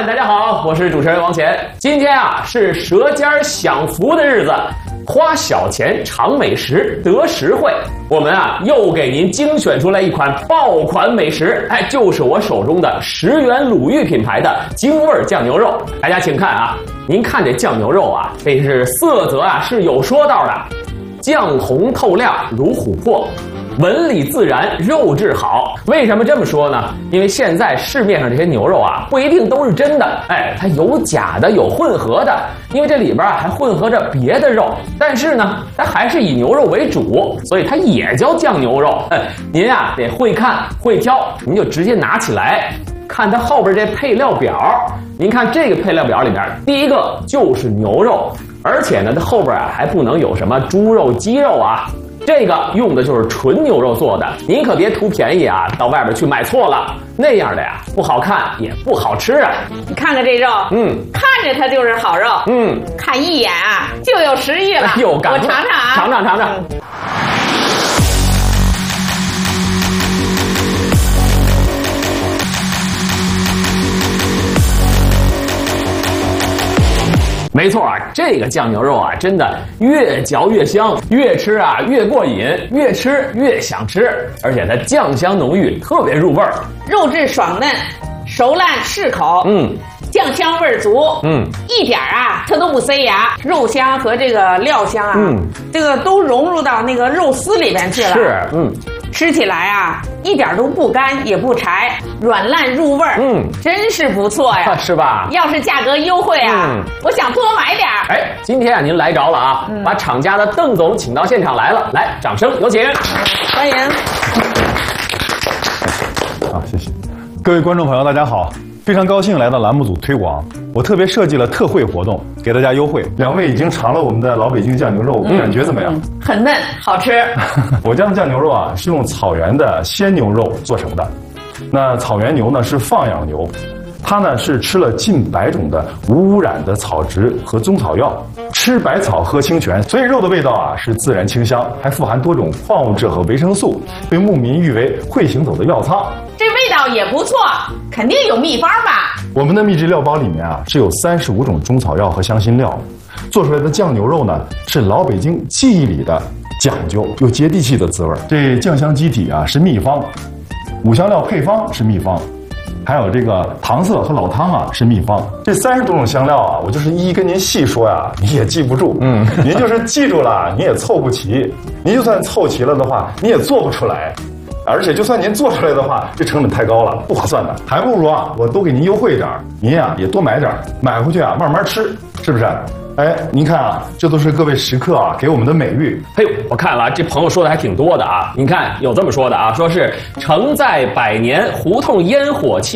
大家好，我是主持人王乾。今天啊是舌尖享福的日子，花小钱尝美食得实惠。我们啊又给您精选出来一款爆款美食，就是我手中的10元鲁豫品牌的京味酱牛肉。大家请看啊，您看这酱牛肉啊，这是色泽啊是有说道的，酱红透亮如琥珀。纹理自然，肉质好。为什么这么说呢？因为现在市面上这些牛肉啊，不一定都是真的，它有假的，有混合的。因为这里边啊还混合着别的肉，但是呢，它还是以牛肉为主，所以它也叫酱牛肉。您啊得会看会挑，您就直接拿起来看它后边这配料表。您看这个配料表里面，第一个就是牛肉，而且呢，它后边啊还不能有什么猪肉、鸡肉啊。这个用的就是纯牛肉做的，您可别图便宜啊，到外边去买错了，那样的呀不好看也不好吃啊。 你看看这肉，看着它就是好肉，看一眼啊就有食欲了。我尝尝啊， 尝尝。没错啊，这个酱牛肉啊，真的越嚼越香，越吃啊越过瘾，越吃越想吃，而且它酱香浓郁，特别入味儿， 肉质爽嫩，熟烂适口，酱香味儿足，一点啊它都不塞牙，肉香和这个料香啊，这个都融入到那个肉丝里面去了， 是， 吃起来啊一点都不干也不柴，软烂入味儿，真是不错呀， 是吧？ 要是价格优惠啊，我想多买点儿。 今天啊您来着了啊，把厂家的邓总请到现场来了，来，掌声有请， 欢迎。 好，谢谢。各位观众朋友，大家好。非常高兴来到栏目组推广，我特别设计了特惠活动，给大家优惠。两位已经尝了我们的老北京酱牛肉，感觉怎么样？ 很嫩，好吃。 我家的酱牛肉啊，是用草原的鲜牛肉做成的。那草原牛呢是放养牛，它呢是吃了近100种的无污染的草植和中草药，吃百草喝清泉，所以肉的味道啊是自然清香，还富含多种矿物质和维生素，被牧民誉为会行走的药仓。 这味道也不错，肯定有秘方吧？ 我们的秘制料包里面啊是有35种中草药和香辛料，做出来的酱牛肉呢是老北京记忆里的讲究又接地气的滋味。这酱香基底啊是秘方，5香料配方是秘方，还有这个糖色和老汤啊是秘方。这30多种香料啊，我就是一一跟您细说呀，你也记不住。您就是记住了，你也凑不齐。您就算凑齐了的话，你也做不出来。而且就算您做出来的话，这成本太高了，不划算的。还不如啊，我多给您优惠一点，您呀也多买点，买回去啊慢慢吃，是不是？您看啊，这都是各位食客啊给我们的美誉。 我看了这朋友说的还挺多的啊。您看有这么说的啊，说是承载100年胡同烟火气。